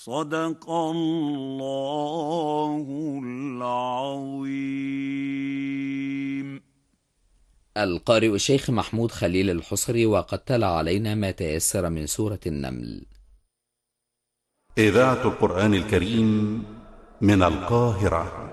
صدق الله العظيم. القارئ الشيخ محمود خليل الحصري، وقد تلا علينا ما تيسر من سورة النمل. إذاعة القرآن الكريم من القاهرة.